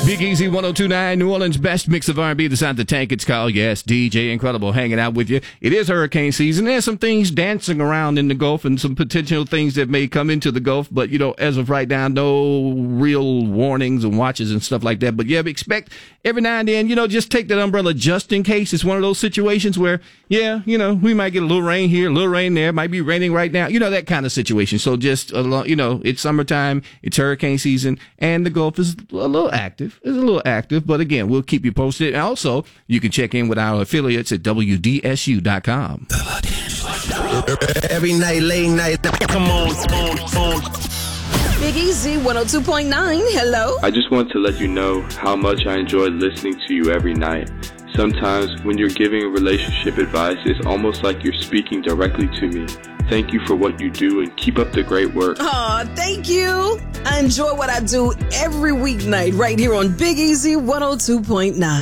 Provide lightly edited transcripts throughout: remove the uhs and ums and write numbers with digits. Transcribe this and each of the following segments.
Big Easy 102.9, New Orleans' best mix of R&B. That's not the tank. It's called, yes, DJ Incredible hanging out with you. It is hurricane season. There's some things dancing around in the Gulf and some potential things that may come into the Gulf. But, as of right now, no real warnings and watches and stuff like that. But, yeah, expect every now and then, just take that umbrella just in case. It's one of those situations where, we might get a little rain here, a little rain there. It might be raining right now. That kind of situation. So just, it's summertime. It's hurricane season. And the Gulf is a little active. It's a little active, but again, we'll keep you posted. And also, you can check in with our affiliates at WDSU.com. Every night, late night. Come on. Big Easy 102.9. Hello. I just want to let you know how much I enjoy listening to you every night. Sometimes when you're giving relationship advice, it's almost like you're speaking directly to me. Thank you for what you do and keep up the great work. Aw, thank you. I enjoy what I do every weeknight right here on Big Easy 102.9.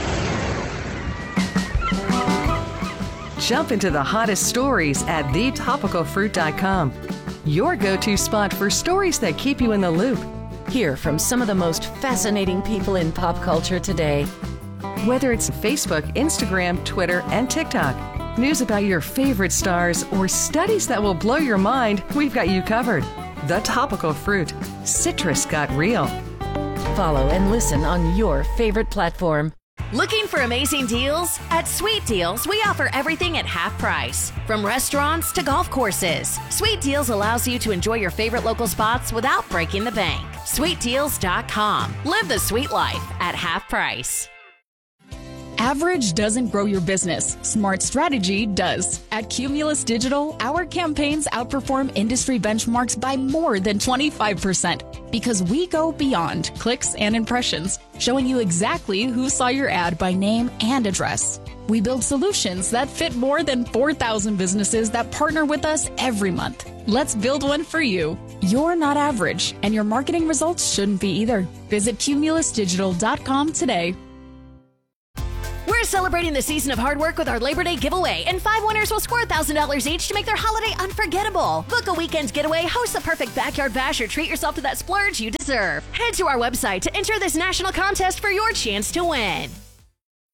Jump into the hottest stories at thetopicalfruit.com. Your go-to spot for stories that keep you in the loop. Hear from some of the most fascinating people in pop culture today. Whether it's Facebook, Instagram, Twitter, and TikTok, news about your favorite stars, or studies that will blow your mind, we've got you covered. The Topical Fruit. Citrus got real. Follow and listen on your favorite platform. Looking for amazing deals? At Sweet Deals, we offer everything at half price. From restaurants to golf courses, Sweet Deals allows you to enjoy your favorite local spots without breaking the bank. SweetDeals.com. Live the sweet life at half price. Average doesn't grow your business. Smart strategy does. At Cumulus Digital, our campaigns outperform industry benchmarks by more than 25% because we go beyond clicks and impressions, showing you exactly who saw your ad by name and address. We build solutions that fit more than 4,000 businesses that partner with us every month. Let's build one for you. You're not average, and your marketing results shouldn't be either. Visit cumulusdigital.com today. We're celebrating the season of hard work with our Labor Day giveaway, and 5 winners will score $1,000 each to make their holiday unforgettable. Book a weekend getaway, host the perfect backyard bash, or treat yourself to that splurge you deserve. Head to our website to enter this national contest for your chance to win.